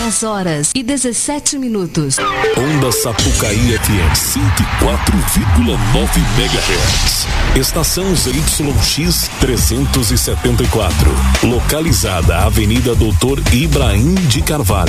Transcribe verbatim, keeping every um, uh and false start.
dez horas e dezessete minutos. Onda Sapucaí F M cento e quatro vírgula nove megahertz. Estação Z Y X trezentos e setenta e quatro. Localizada Avenida Doutor Ibrahim de Carvalho.